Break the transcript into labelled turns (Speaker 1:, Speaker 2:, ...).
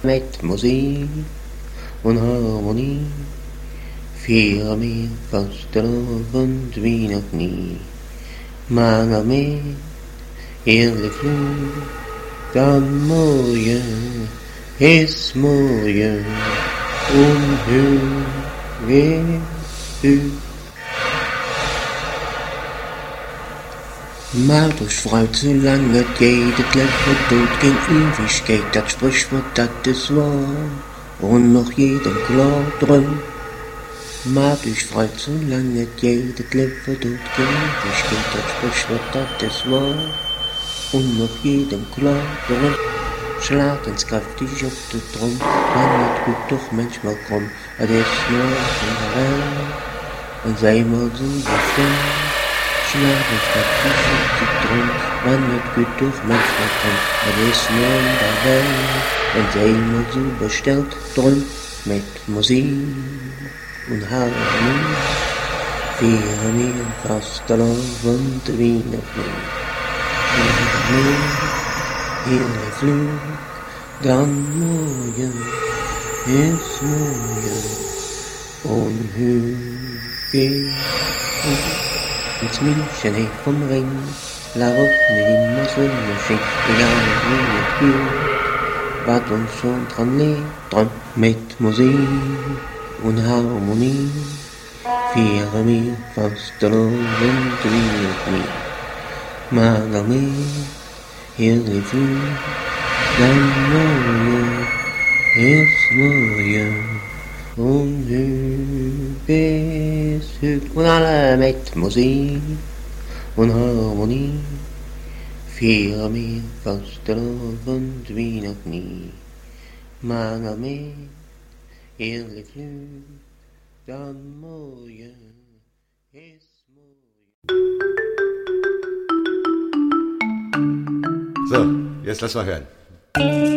Speaker 1: mit Musik und Harmonie. Vier mir fast drauf und wie noch nie. Manger mit, heerlijk vloed, dan mooie is mooie, onheugelijk. Maar dus vrouw, zolang het geht, het leven doet geen Ewigkeit, dat Sprichwort, dat is wahr, und noch jedem klar drum. Maar dus vrouw, zolang het geht, het leven doet geen Ewigkeit, dat Sprichwort, dat is wahr, und noch jedem klar drum. Schlag ins kräftig auf den Drum, man wird gut doch manchmal krumm, es ist nur in der Welt, und sei mal so befreit. Schlag ins kräftig auf den Drum, man wird gut doch manchmal krumm, es ist nur in der Welt, und sei mal so bestellt drum, mit Musik und Harmonie, für mir fast drauf und wie noch nie. Heerlijk vloed, dan mooie is mooie, onheugelijk. Het Mädchen heeft vom Ring, waarop niet immer Sonnenschein, egal wie het geht, wat uns schon dran lebt, dran mit Musik und Harmonie, vieren wir fast drauf und wie noch nie. Maar dan meer, heerlijk vloed, dan mooie is mooie, onheugelijk is heugelijk. Und alle mit Musik und Harmonie, vieren wir fast drauf und wie noch nie. Maar dan meer, heerlijk vloed, dan mooie is mooie.
Speaker 2: So, jetzt lass mal hören.